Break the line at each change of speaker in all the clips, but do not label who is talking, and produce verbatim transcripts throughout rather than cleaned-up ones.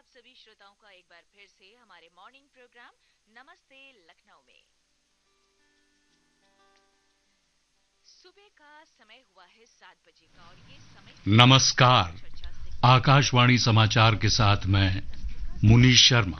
सभी श्रोताओं का एक बार फिर से हमारे मॉर्निंग प्रोग्राम नमस्ते लखनऊ में। सुबह का समय हुआ है सात बजे का और ये समय
नमस्कार, आकाशवाणी समाचार के साथ मैं मुनीश शर्मा।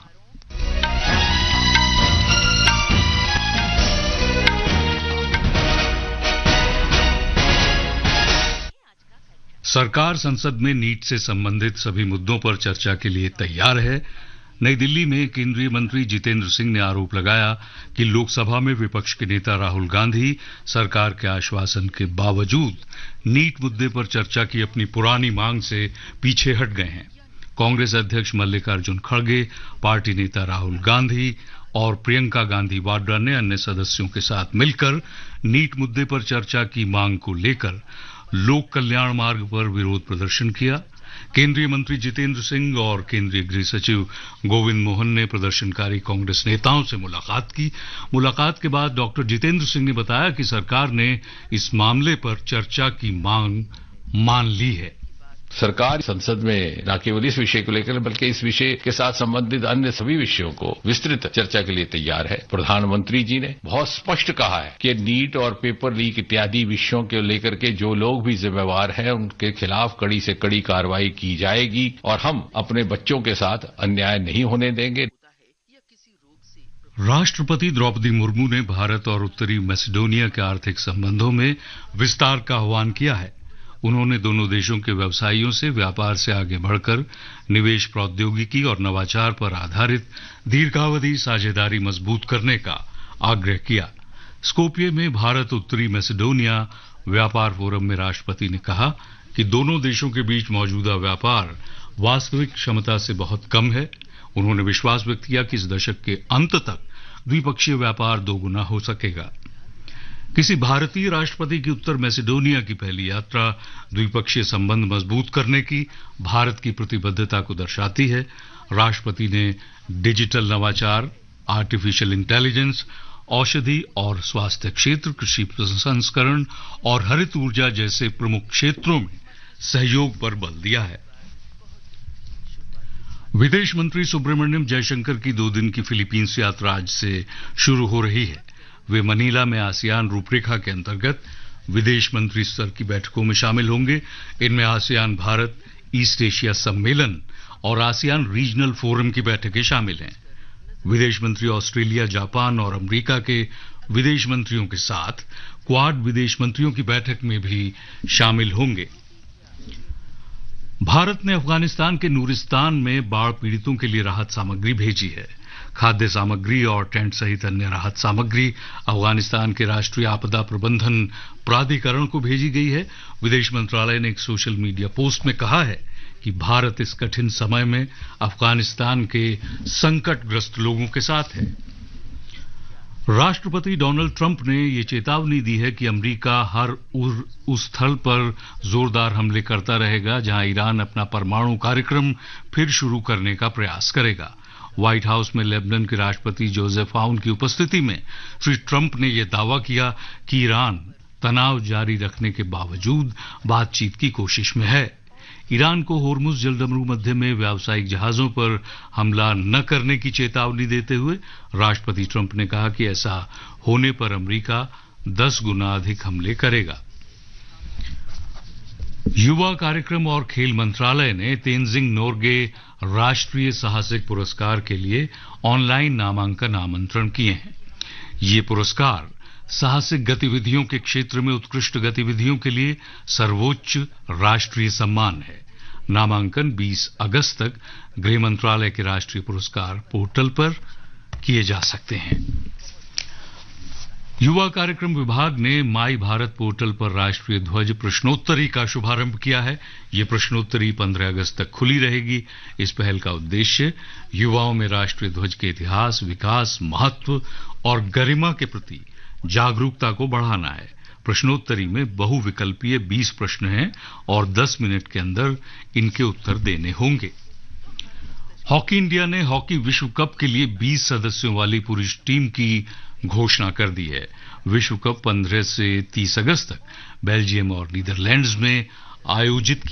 सरकार संसद में नीट से संबंधित सभी मुद्दों पर चर्चा के लिए तैयार है। नई दिल्ली में केंद्रीय मंत्री जितेंद्र सिंह ने आरोप लगाया कि लोकसभा में विपक्ष के नेता राहुल गांधी सरकार के आश्वासन के बावजूद नीट मुद्दे पर चर्चा की अपनी पुरानी मांग से पीछे हट गए हैं। कांग्रेस अध्यक्ष मल्लिकार्जुन खड़गे, पार्टी नेता राहुल गांधी और प्रियंका गांधी वाड्रा ने अन्य सदस्यों के साथ मिलकर नीट मुद्दे पर चर्चा की मांग को लेकर लोक कल्याण मार्ग पर विरोध प्रदर्शन किया। केंद्रीय मंत्री जितेंद्र सिंह और केंद्रीय गृह सचिव गोविंद मोहन ने प्रदर्शनकारी कांग्रेस नेताओं से मुलाकात की। मुलाकात के बाद डॉक्टर जितेंद्र सिंह ने बताया कि सरकार ने इस मामले पर चर्चा की मांग मान ली है।
सरकार संसद में न केवल इस विषय को लेकर बल्कि इस विषय के साथ संबंधित अन्य सभी विषयों को विस्तृत चर्चा के लिए तैयार है। प्रधानमंत्री जी ने बहुत स्पष्ट कहा है कि नीट और पेपर लीक इत्यादि विषयों को लेकर के जो लोग भी जिम्मेवार हैं उनके खिलाफ कड़ी से कड़ी कार्रवाई की जाएगी और हम अपने बच्चों के साथ अन्याय नहीं होने देंगे।
राष्ट्रपति द्रौपदी मुर्मू ने भारत और उत्तरी मैसेडोनिया के आर्थिक संबंधों में विस्तार का आह्वान किया है। उन्होंने दोनों देशों के व्यवसायियों से व्यापार से आगे बढ़कर निवेश, प्रौद्योगिकी और नवाचार पर आधारित दीर्घावधि साझेदारी मजबूत करने का आग्रह किया। स्कोपिये में भारत उत्तरी मैसेडोनिया व्यापार फोरम में राष्ट्रपति ने कहा कि दोनों देशों के बीच मौजूदा व्यापार वास्तविक क्षमता से बहुत कम है। उन्होंने विश्वास व्यक्त किया कि इस दशक के अंत तक द्विपक्षीय व्यापार दोगुना हो सकेगा। किसी भारतीय राष्ट्रपति की उत्तर मैसेडोनिया की पहली यात्रा द्विपक्षीय संबंध मजबूत करने की भारत की प्रतिबद्धता को दर्शाती है। राष्ट्रपति ने डिजिटल नवाचार, आर्टिफिशियल इंटेलिजेंस, औषधि और स्वास्थ्य क्षेत्र, कृषि प्रसंस्करण और हरित ऊर्जा जैसे प्रमुख क्षेत्रों में सहयोग पर बल दिया है। विदेश मंत्री सुब्रमण्यम जयशंकर की दो दिन की फिलीपींस यात्रा आज से शुरू हो रही है। वे मनीला में आसियान रूपरेखा के अंतर्गत विदेश मंत्री स्तर की बैठकों में शामिल होंगे। इनमें आसियान भारत ईस्ट एशिया सम्मेलन और आसियान रीजनल फोरम की बैठकें शामिल हैं। विदेश मंत्री ऑस्ट्रेलिया, जापान और अमेरिका के विदेश मंत्रियों के साथ क्वाड विदेश मंत्रियों की बैठक में भी शामिल होंगे। भारत ने अफगानिस्तान के नूरिस्तान में बाढ़ पीड़ितों के लिए राहत सामग्री भेजी है। खाद्य सामग्री और टेंट सहित अन्य राहत सामग्री अफगानिस्तान के राष्ट्रीय आपदा प्रबंधन प्राधिकरण को भेजी गई है। विदेश मंत्रालय ने एक सोशल मीडिया पोस्ट में कहा है कि भारत इस कठिन समय में अफगानिस्तान के संकटग्रस्त लोगों के साथ है। राष्ट्रपति डोनाल्ड ट्रंप ने ये चेतावनी दी है कि अमेरिका हर उस स्थल पर जोरदार हमले करता रहेगा जहां ईरान अपना परमाणु कार्यक्रम फिर शुरू करने का प्रयास करेगा। व्हाइट हाउस में लेबनान के राष्ट्रपति जोसेफ आउन की उपस्थिति में श्री ट्रंप ने यह दावा किया कि ईरान तनाव जारी रखने के बावजूद बातचीत की कोशिश में है। ईरान को होर्मुज जलदमरू मध्य में व्यावसायिक जहाजों पर हमला न करने की चेतावनी देते हुए राष्ट्रपति ट्रंप ने कहा कि ऐसा होने पर अमेरिका दस गुना अधिक हमले करेगा। युवा कार्यक्रम और खेल मंत्रालय ने तेनजिंग नोर्गे राष्ट्रीय साहसिक पुरस्कार के लिए ऑनलाइन नामांकन आमंत्रण किए हैं। ये पुरस्कार साहसिक गतिविधियों के क्षेत्र में उत्कृष्ट गतिविधियों के लिए सर्वोच्च राष्ट्रीय सम्मान है। नामांकन बीस अगस्त तक गृह मंत्रालय के राष्ट्रीय पुरस्कार पोर्टल पर किए जा सकते हैं। युवा कार्यक्रम विभाग ने माई भारत पोर्टल पर राष्ट्रीय ध्वज प्रश्नोत्तरी का शुभारंभ किया है। ये प्रश्नोत्तरी पंद्रह अगस्त तक खुली रहेगी। इस पहल का उद्देश्य युवाओं में राष्ट्रीय ध्वज के इतिहास, विकास, महत्व और गरिमा के प्रति जागरूकता को बढ़ाना है। प्रश्नोत्तरी में बहुविकल्पीय बीस प्रश्न हैं और दस मिनट के अंदर इनके उत्तर देने होंगे। हॉकी इंडिया ने हॉकी विश्व कप के लिए बीस सदस्यों वाली पुरुष टीम की घोषणा कर दी है। विश्व कप पंद्रह से तीस अगस्त तक बेल्जियम और नीदरलैंड्स में आयोजित